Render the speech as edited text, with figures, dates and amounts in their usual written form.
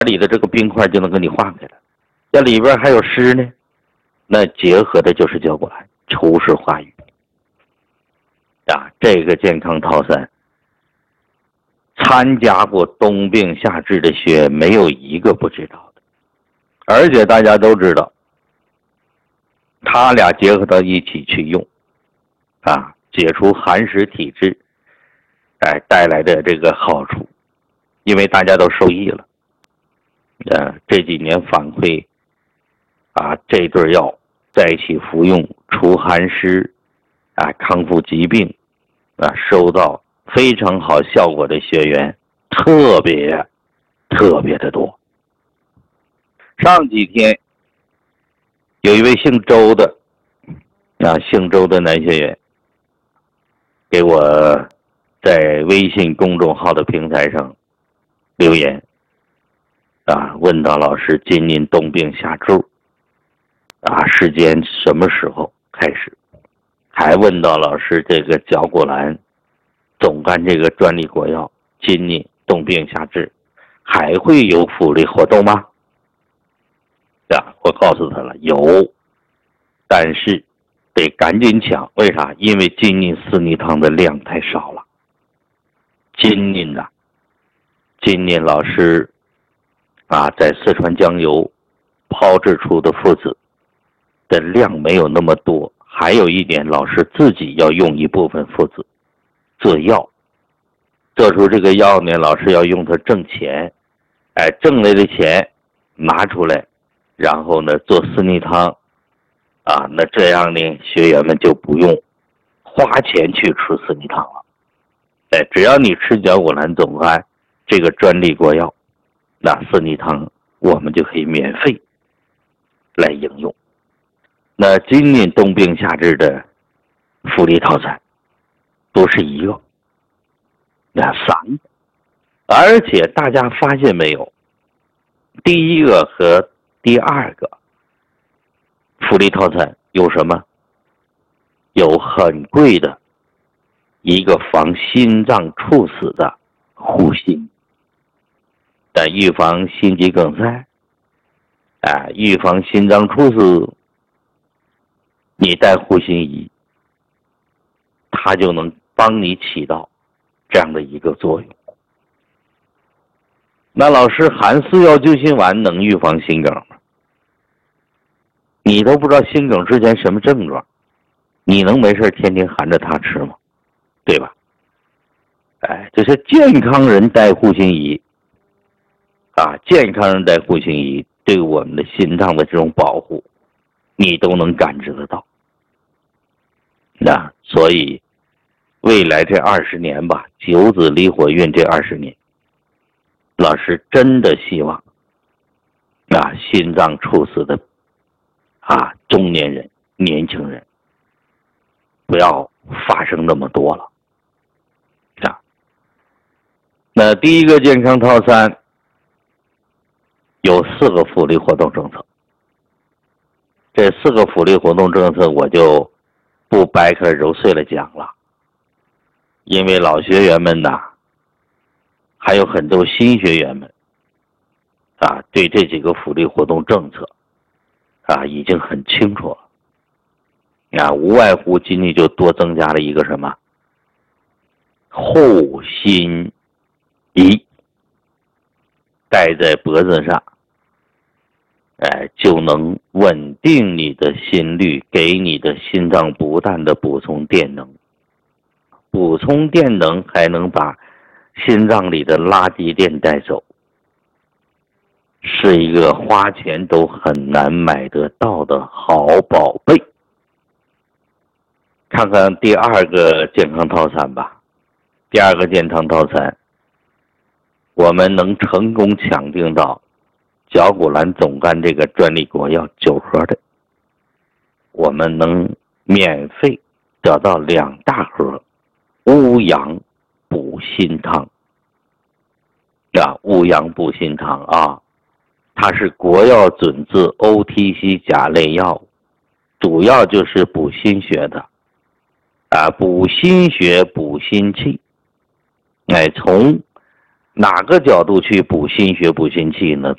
里的这个冰块就能给你化开了。这里边还有湿呢，那结合的就是胶果兰除湿化瘀啊。这个健康套餐参加过冬病夏治的学员没有一个不知道的，而且大家都知道他俩结合到一起去用啊，解除寒湿体质带来的这个好处，因为大家都受益了。这几年反馈啊，这对药在一起服用除寒湿啊，康复疾病啊，收到非常好效果的学员特别的多。上几天有一位姓周的男学员给我在微信公众号的平台上留言啊，问到老师今年冬病夏治啊，时间什么时候开始？还问到老师这个绞果兰总干这个专利国药今年冬病夏治还会有福利活动吗？我告诉他了，有，但是得赶紧抢。为啥？因为今年四逆汤的量太少了。今年老师啊，在四川江油炮制出的附子的量没有那么多。还有一点，老师自己要用一部分附子做药，做出这个药呢，老师要用它挣钱，挣来的钱拿出来，然后呢做四逆汤啊，那这样呢学员们就不用花钱去吃四逆汤了。只要你吃绞果兰总苷这个专利国药，那四逆汤我们就可以免费来应用。那今年冬病夏治的福利套餐不是一个，那3个，而且大家发现没有，第一个和第二个福利套餐有什么？有很贵的一个防心脏猝死的护心，预防心肌梗塞预防心脏猝死，你带护心仪，它就能帮你起到这样的一个作用。那老师含4药救心丸能预防心梗吗？你都不知道心梗之前什么症状，你能没事天天含着它吃吗？对吧？这是健康人带护心仪啊，健康人带护心仪对我们的心脏的这种保护，你都能感知得到。所以未来这20年吧，九子离火运这20年，老师真的希望心脏猝死的中年人、年轻人不要发生那么多了。那第一个健康套餐有4个福利活动政策，这4个福利活动政策我就不掰开揉碎了讲了，因为老学员们还有很多新学员们对这几个福利活动政策已经很清楚了无外乎今年就多增加了一个什么护心仪，戴在脖子上就能稳定你的心率，给你的心脏不但的补充电能，还能把心脏里的垃圾电带走，是一个花钱都很难买得到的好宝贝。看看第2个健康套餐吧。第2个健康套餐，我们能成功抢定到绞果兰总苷这个专利国药9盒的，我们能免费得到2大盒乌阳补心汤乌阳补心汤它是国药准字 OTC 甲类药物，主要就是补心血的补心血补心气从哪个角度去补心血、补心气呢？